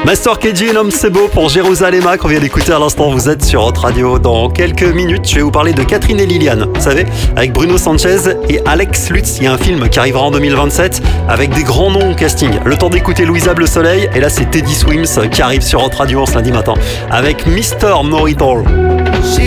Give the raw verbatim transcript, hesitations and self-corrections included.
Master K G, l'homme c'est beau pour Jérusalem qu'on vient d'écouter à l'instant. Vous êtes sur Hot Radio. Dans quelques minutes, je vais vous parler de Catherine et Liliane. Vous savez, avec Bruno Sanchez et Alex Lutz. Il y a un film qui arrivera en deux mille vingt-sept avec des grands noms au casting. Le temps d'écouter Louisa Bleu Soleil. Et là, c'est Teddy Swims qui arrive sur Hot Radio en ce lundi matin avec Mister Know It All.